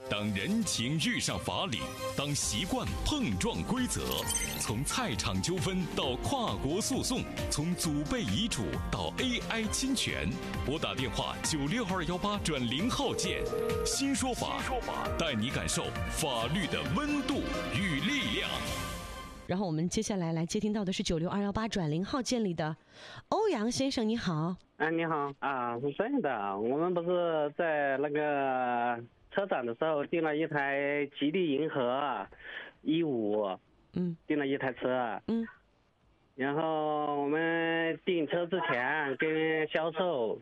当人情遇上法理，当习惯碰撞规则，从菜场纠纷到跨国诉讼，从祖辈遗嘱到 AI 侵权，拨打电话96218转0号键，新说法，带你感受法律的温度与力量。 然后我们接下来接听到的是96218转0号键里的欧阳先生，你好。 你好啊，是这样的，我们不是在那个车展的时候订了一台吉利银河15，订了一台车，然后我们订车之前跟销售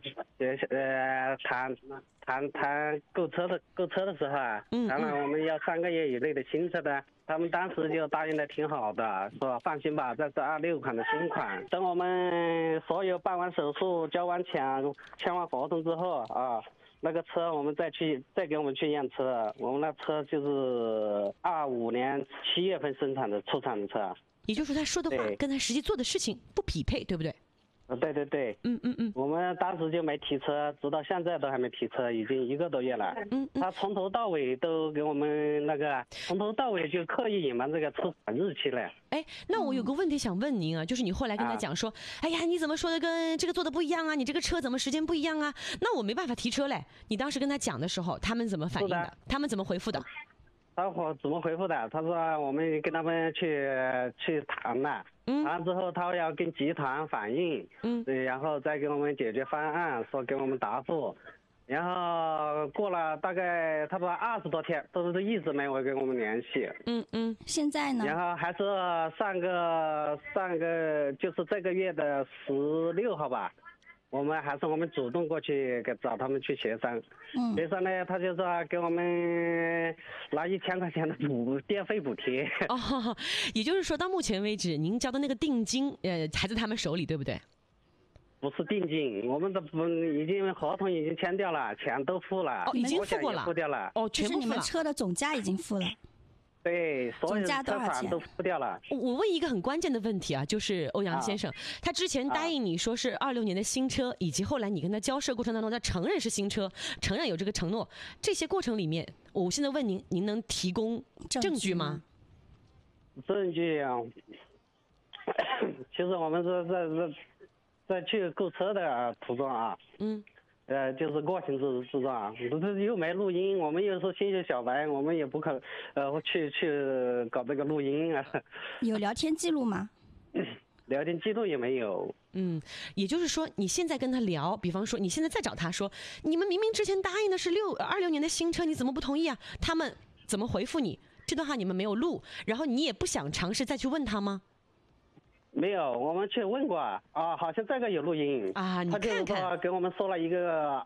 谈购车的时候啊，当然我们要3个月以内的新车的。他们当时就答应的挺好的，说放心吧，这是26款的新款。等我们所有办完手术、交完钱、签完合同之后啊，那个车我们再给我们去验车。我们那车就是25年7月份生产的出厂的车。 也就是说他说的话跟他实际做的事情不匹配，对不对？ 对，我们当时就没提车，直到现在都还没提车，已经1个多月了。他从头到尾都给我们从头到尾就刻意隐瞒这个出厂日期了。 那我有个问题想问您啊，就是你后来跟他讲说，哎呀，你怎么说的跟这个做的不一样啊？你这个车怎么时间不一样啊？那我没办法提车嘞。你当时跟他讲的时候，他们怎么反应的？他们怎么回复的？ 他怎么回复的？他说我们跟他们去谈了，谈之后他要跟集团反映，然后再给我们解决方案，说给我们答复，然后过了大概差不多20多天，都是一直没有跟我们联系。 现在呢？ 然后还是上个就是这个月的16号吧。我们主动过去找他们去协商，协商呢，他就说给我们拿1000块钱的电费补贴。 也就是说到目前为止，您交的那个定金，还在他们手里，对不对？ 不是定金，我们已经合同已经签掉了，钱都付了， 已经付过了， 付掉了， 全部付了。 就是你们车的总价已经付了。 对，所有的车款都付掉了。 我问一个很关键的问题啊，就是欧阳先生，他之前答应你说是26年的新车，以及后来你跟他交涉过程当中，他承认是新车，承认有这个承诺，这些过程里面，我现在问您，您能提供证据吗？ 证据啊，其实我们是在去购车的途中啊，就是过程之中啊，又没录音，我们又是新手小白，我们也不可去搞这个录音啊。 有聊天记录吗？ 聊天记录也没有。 也就是说你现在跟他聊，比方说你现在再找他说，你们明明之前答应的是26年的新车，你怎么不同意啊？他们怎么回复你？这段话你们没有录，然后你也不想尝试再去问他吗？ 没有，我们去问过啊，好像这个有录音啊，你看看， 他就是说给我们说了一个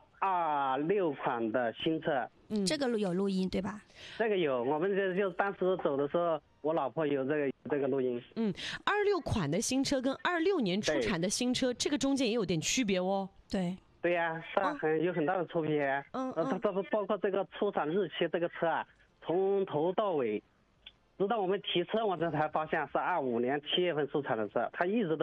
26款的新车， 这个有录音对吧？ 这个有，我们就当时走的时候，我老婆有这个录音。 26款的新车跟26年出产的新车，这个中间也有点区别哦。 对呀，是有很大的区别。它包括这个出厂日期，这个车啊，从头到尾。直到我们提车，我这才发现是25年7月份出厂的车，他一直都